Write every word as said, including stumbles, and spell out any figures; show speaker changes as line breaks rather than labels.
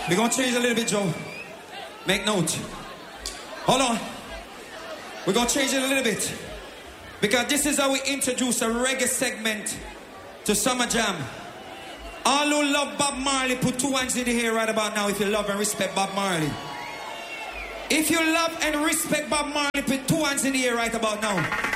We're gonna change a little bit, Joe. Make note. Hold on. We're gonna change it a little bit. Because this is how we introduce a reggae segment to Summer Jam. All who love Bob Marley, put two hands in the air right about now if you love and respect Bob Marley. If you love and respect Bob Marley, put two hands in the air right about now.